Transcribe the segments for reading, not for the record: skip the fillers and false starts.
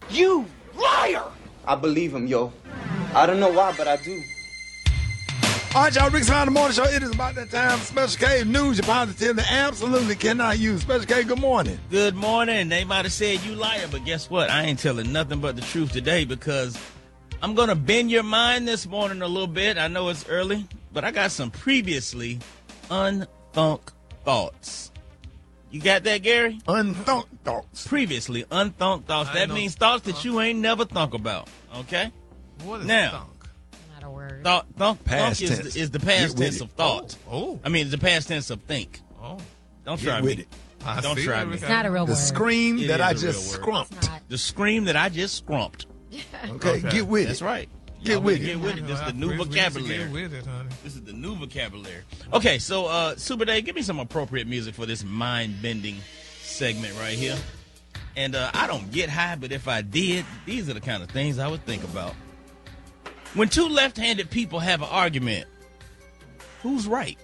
You liar! I believe him, yo. I don't know why, but I do. All right, y'all, Rick's Around the Morning Show. It is about that time. Special K news, your positively absolutely cannot use. Special K, good morning. Good morning. They might have said you liar, but guess what? I ain't telling nothing but the truth today because I'm going to bend your mind this morning a little bit. I know it's early, but I got some previously unthunk thoughts. You got that, Gary? Unthunk thoughts. Previously unthunk thoughts. That means thoughts that you ain't never thunk about, okay? What is now, thunk? Not a word. Thunk Past tense. is the past tense of thought. Oh. I mean, it's the past tense of think. Oh. Don't Get try with me. it. Don't try me. It's not a real The word. scream It that is I a just real word. scrumped. It's not. The scream that I just scrumped. Okay, get with That's it. right. Get Y'all with better it. Get with it. This is the new Get vocabulary. with it, honey. This is the new vocabulary. Okay, so Super Dave, give me some appropriate music for this mind-bending segment right here. And I don't get high, but if I did, these are the kind of things I would think about. When two left-handed people have an argument, who's right?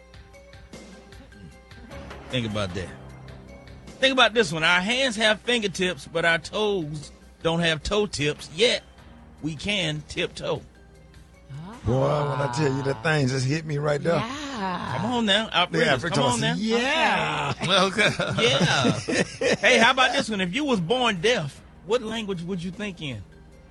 Think about that. Think about this one. Our hands have fingertips, but our toes don't have toe tips, yet we can tiptoe. Boy, when I tell you the things just hit me right there. Yeah. Come on now. Outrageous. Come on now. Yeah. Okay. Yeah. Hey, how about this one? If you was born deaf, what language would you think in?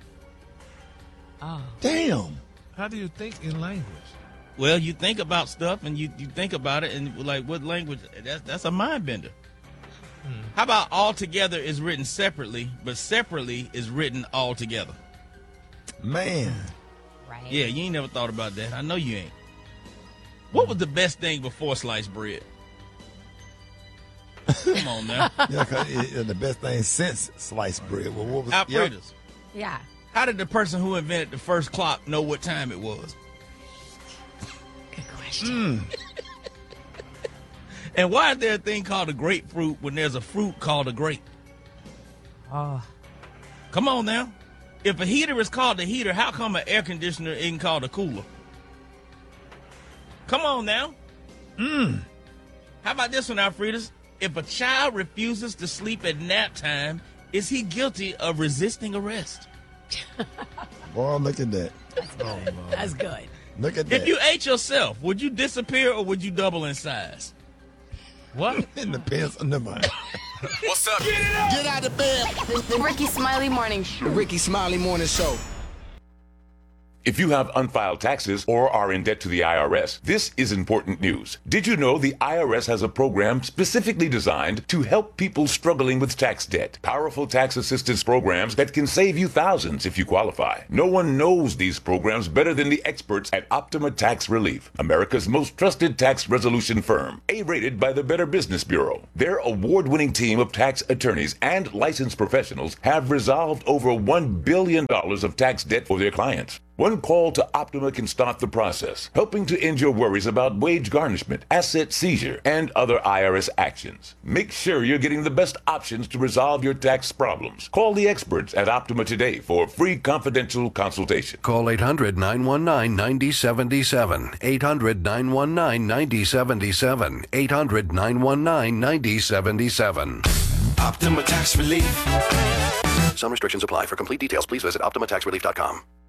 Oh. Damn. How do you think in language? Well, you think about stuff and you think about it and like what language? That's a mind bender. How about all together is written separately, but separately is written all together? Man. Right. Yeah, you ain't never thought about that. I know you ain't. What was the best thing before sliced bread? Come on now. Yeah, 'cause the best thing since sliced bread. Well, what was Outrageous. Yeah. How did the person who invented the first clock know what time it was? Good question. And why is there a thing called a grapefruit when there's a fruit called a grape? Oh. Come on now. If a heater is called a heater, how come an air conditioner isn't called a cooler? Come on now. How about this one, Alfredas? If a child refuses to sleep at nap time, is he guilty of resisting arrest? Boy, look at that. That's good. Look at that. If you ate yourself, would you disappear or would you double in size? What? It depends on the mind. What's up? Get out of bed. The Ricky Smiley Morning Show. The Ricky Smiley Morning Show. If you have unfiled taxes or are in debt to the IRS, this is important news. Did you know the IRS has a program specifically designed to help people struggling with tax debt? Powerful tax assistance programs that can save you thousands if you qualify. No one knows these programs better than the experts at Optima Tax Relief, America's most trusted tax resolution firm, A-rated by the Better Business Bureau. Their award-winning team of tax attorneys and licensed professionals have resolved over $1 billion of tax debt for their clients. One call to Optima can start the process, helping to end your worries about wage garnishment, asset seizure, and other IRS actions. Make sure you're getting the best options to resolve your tax problems. Call the experts at Optima today for a free confidential consultation. Call 800-919-9077. 800-919-9077. 800-919-9077. Optima Tax Relief. Some restrictions apply. For complete details, please visit OptimaTaxRelief.com.